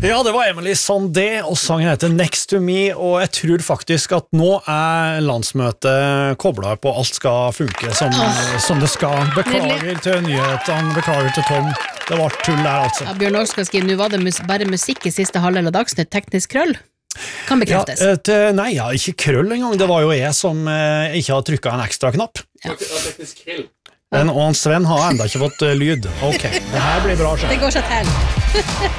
Ja, det var Emily Sandé, og sangen heter Next to Me, og jeg tror faktisk at nå landsmøtet koblet på alt skal funke som det skal. Beklager til nyhetene, beklager til Tom. Det var tull der, altså. Ja, Bjørn Åge skal skrive, nå var det bare musikk i siste halvdel av Dagsnytt, teknisk krøll. Kan bekreftes. Ja, nei, ikke krøll engang. Det var jo jeg som ikke har trykket en ekstra knapp. Ja. Teknisk krill. Og Sven har enda ikke fått lyd. Ok, det her blir bra. Det går seg til.